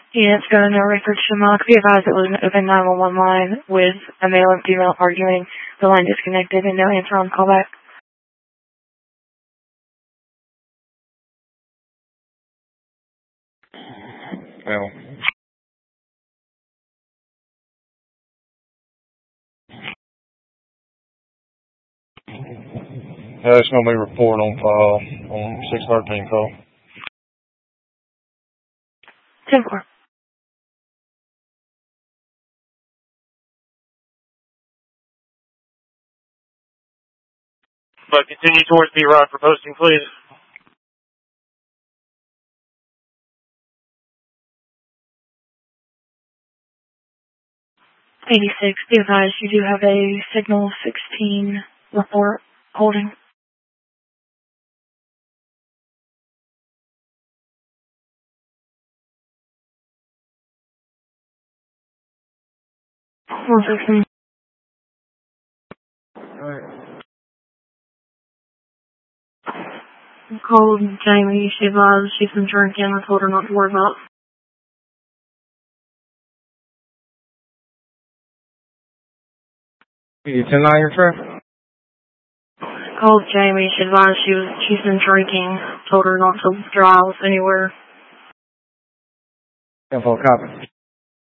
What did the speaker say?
Yeah, it's got a no record Shamrock. Be advised it was an open 911 line with a male and female arguing. The line disconnected and no answer on callback. Well, it's going to be report on file on 613 call. 10-4. But continue towards B-Rod for posting, please. '86. Be advised you do have a signal 16 report holding. One second. Called Jamie. She advised she's been drinking. I told her not to worry about. You 10-9 your traffic? Called Jamie. She advised she's been drinking. Told her not to drive anywhere. 10-4 copy.